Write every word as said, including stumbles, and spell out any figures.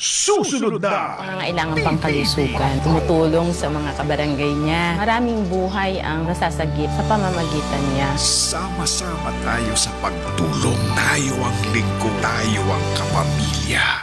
Susunod na! Pangangailangan pang kalusugan, tumutulong sa mga kabarangay niya. Maraming buhay ang nasasagip sa pamamagitan niya. Sama-sama tayo sa pagtulong. Tayo ang lingkod. Tayo ang kapamilya.